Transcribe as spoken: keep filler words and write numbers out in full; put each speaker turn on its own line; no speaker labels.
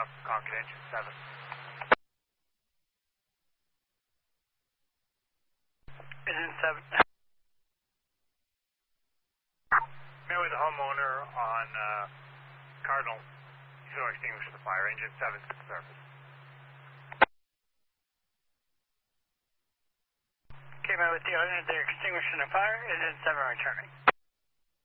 Con Concord engine seven.
Engine seven.
Met with the homeowner on uh, Cardinal. He's going to extinguish the fire. Engine seven to the surface.
Came out with the owner. They're extinguishing the fire. Engine seven returning.